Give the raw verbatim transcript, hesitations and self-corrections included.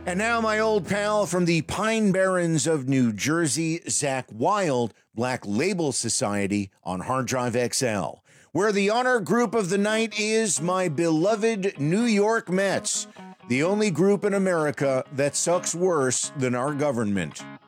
And now my old pal from the Pine Barrens of New Jersey, Zach Wild, Black Label Society on Hard Drive X L, where the honor group of the night is my beloved New York Mets, the only group in America that sucks worse than our government.